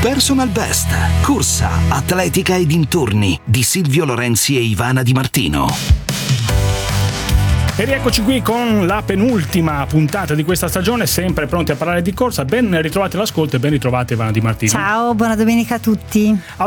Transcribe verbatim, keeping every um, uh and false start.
Personal Best, corsa, atletica e dintorni di Silvio Lorenzi e Ivana Di Martino. E rieccoci qui con la penultima puntata di questa stagione, sempre pronti a parlare di corsa. Ben ritrovati all'ascolto e ben ritrovate Ivana Di Martino. Ciao, buona domenica a tutti.